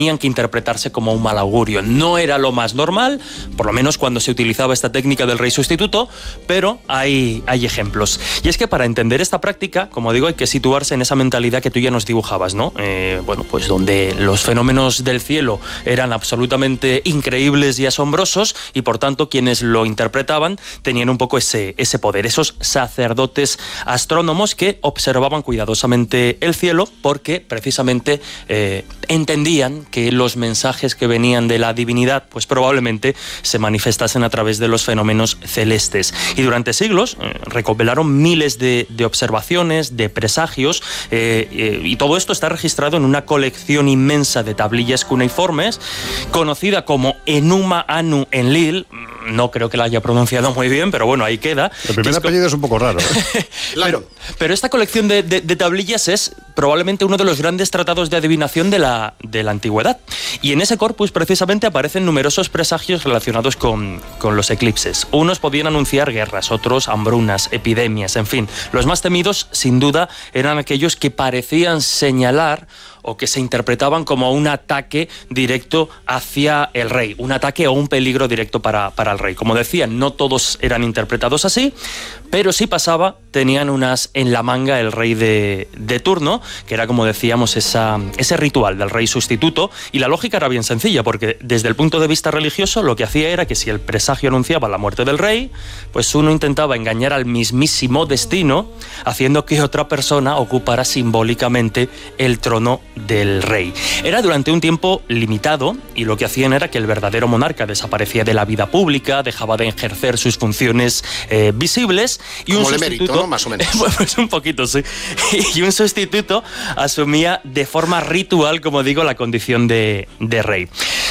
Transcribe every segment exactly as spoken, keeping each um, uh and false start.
tenían que interpretarse como un mal augurio. No era lo más normal, por lo menos cuando se utilizaba esta técnica del rey sustituto, pero hay, hay ejemplos. Y es que para entender esta práctica, como digo, hay que situarse en esa mentalidad que tú ya nos dibujabas, ¿no? Eh, bueno, pues donde los fenómenos del cielo eran absolutamente increíbles y asombrosos, y por tanto quienes lo interpretaban tenían un poco ese, ese poder, esos sacerdotes astrónomos que observaban cuidadosamente el cielo porque precisamente eh, entendían que los mensajes que venían de la divinidad pues probablemente se manifestasen a través de los fenómenos celestes. Y durante siglos eh, recopilaron miles de, de observaciones, de presagios, eh, eh, y todo esto está registrado en una colección inmensa de tablillas cuneiformes conocida como Enuma Anu Enlil. No creo que la haya pronunciado muy bien, pero bueno, ahí queda. El primer apellido es un poco raro, ¿eh? pero, pero esta colección de, de, de tablillas es probablemente uno de los grandes tratados de adivinación de la, de la antigüedad. Y en ese corpus precisamente aparecen numerosos presagios relacionados con, con los eclipses. Unos podían anunciar guerras, otros hambrunas, epidemias, en fin. Los más temidos, sin duda, eran aquellos que parecían señalar o que se interpretaban como un ataque directo hacia el rey, un ataque o un peligro directo para, para el rey. Como decía, no todos eran interpretados así, pero si pasaba, tenían unas en la manga el rey de, de turno, que era, como decíamos, esa, ese ritual del rey sustituto, y la lógica era bien sencilla, porque desde el punto de vista religioso lo que hacía era que si el presagio anunciaba la muerte del rey, pues uno intentaba engañar al mismísimo destino, haciendo que otra persona ocupara simbólicamente el trono del rey. Era durante un tiempo limitado, y lo que hacían era que el verdadero monarca desaparecía de la vida pública, dejaba de ejercer sus funciones eh, visibles, y como un el sustituto, emérito, ¿no? Más o menos. Pues un poquito, sí. Y un sustituto asumía de forma ritual, como digo, la condición de, de rey.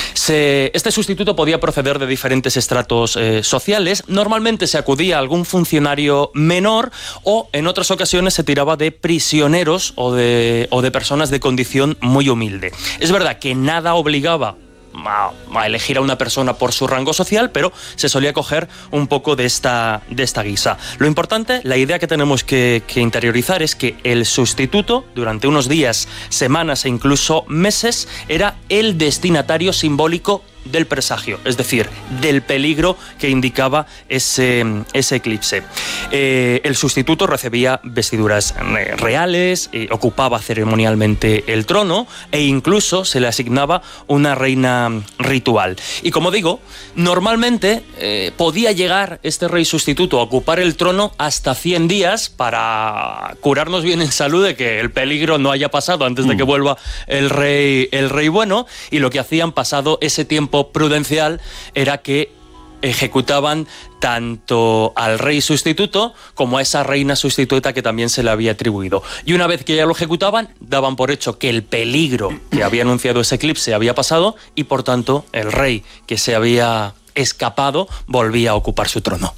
Se, este sustituto podía proceder de diferentes estratos eh, sociales. Normalmente se acudía a algún funcionario menor, o en otras ocasiones se tiraba de prisioneros o de, o de personas de condición muy humilde. Es verdad que nada obligaba A, a elegir a una persona por su rango social, pero se solía coger un poco de esta, de esta guisa. Lo importante, la idea que tenemos que, que interiorizar es que el sustituto, durante unos días, semanas e incluso meses, era el destinatario simbólico del presagio, es decir, del peligro que indicaba ese, ese eclipse. Eh, el sustituto recibía vestiduras eh, reales, eh, ocupaba ceremonialmente el trono e incluso se le asignaba una reina ritual. Y como digo, normalmente eh, podía llegar este rey sustituto a ocupar el trono hasta cien días para curarnos bien en salud de que el peligro no haya pasado antes de que vuelva el rey, el rey bueno, y lo que hacían pasado ese tiempo prudencial era que ejecutaban tanto al rey sustituto como a esa reina sustituta que también se le había atribuido. Y una vez que ya lo ejecutaban, daban por hecho que el peligro que había anunciado ese eclipse había pasado, y por tanto el rey que se había escapado volvía a ocupar su trono.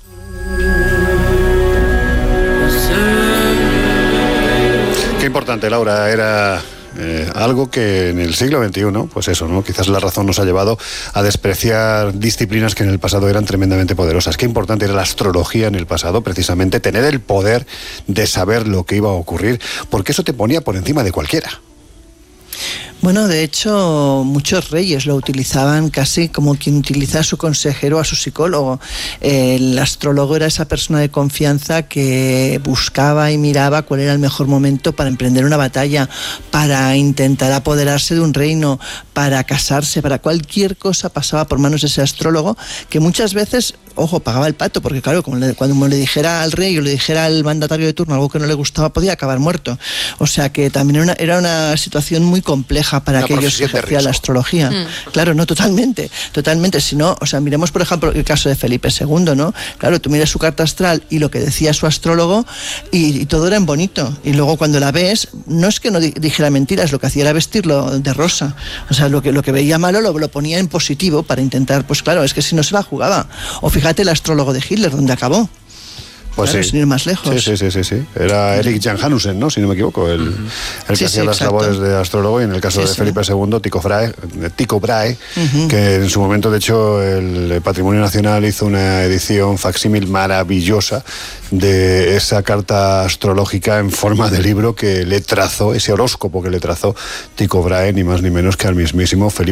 Qué importante, Laura, era Eh, algo que en el siglo veintiuno, pues eso, ¿no? Quizás la razón nos ha llevado a despreciar disciplinas que en el pasado eran tremendamente poderosas. Qué importante era la astrología en el pasado, precisamente, tener el poder de saber lo que iba a ocurrir, porque eso te ponía por encima de cualquiera. Bueno, de hecho, muchos reyes lo utilizaban casi como quien utiliza a su consejero, a su psicólogo. El astrólogo era esa persona de confianza que buscaba y miraba cuál era el mejor momento para emprender una batalla, para intentar apoderarse de un reino, para casarse, para cualquier cosa pasaba por manos de ese astrólogo, que muchas veces, ojo, pagaba el pato, porque claro, como le, cuando le dijera al rey o le dijera al mandatario de turno algo que no le gustaba, podía acabar muerto. O sea que también era una, era una situación muy compleja para una aquellos que ejercían la astrología. Mm. Claro, no, totalmente, totalmente. Si no, o sea, miremos por ejemplo el caso de Felipe segundo, ¿no? Claro, tú miras su carta astral y lo que decía su astrólogo y, y todo era en bonito. Y luego cuando la ves, no es que no dijera mentiras, lo que hacía era vestirlo de rosa. O sea, lo que, lo que veía malo lo, lo ponía en positivo para intentar, pues claro, es que si no se la jugaba. O fíjate el astrólogo de Hitler, donde acabó. Pues claro, sí. sin ir más lejos. Sí, sí, sí, sí, sí. Era Erik Jan Hanussen, ¿no? Si no me equivoco, el, uh-huh. el que sí, hacía sí, las exacto. labores de astrólogo, y en el caso sí, de sí. Felipe segundo, Tycho Brahe, Tycho Brahe uh-huh. que en su momento, de hecho, el Patrimonio Nacional hizo una edición facsímil maravillosa de esa carta astrológica en forma de libro que le trazó, ese horóscopo que le trazó Tycho Brahe, ni más ni menos que al mismísimo Felipe